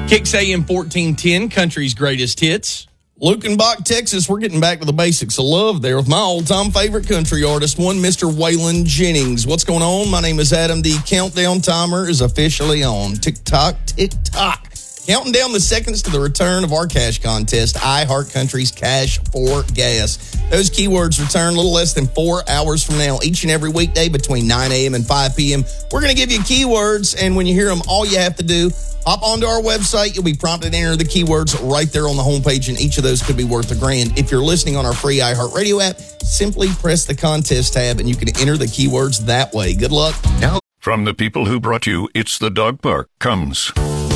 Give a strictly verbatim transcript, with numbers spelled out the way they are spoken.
Kicks A M fourteen ten, country's greatest hits. Lukenbach, Texas, we're getting back to the basics of love there with my all-time favorite country artist, one Mister Waylon Jennings. What's going on? My name is Adam. The countdown timer is officially on. Tick-tock, tick-tock. Counting down the seconds to the return of our cash contest, I Heart Country's Cash for Gas. Those keywords return a little less than four hours from now, each and every weekday between nine a.m. and five p.m. We're going to give you keywords, and when you hear them, all you have to do, hop onto our website. You'll be prompted to enter the keywords right there on the homepage, and each of those could be worth a grand. If you're listening on our free iHeartRadio app, simply press the contest tab, and you can enter the keywords that way. Good luck. Now, from the people who brought you It's the Dog Park comes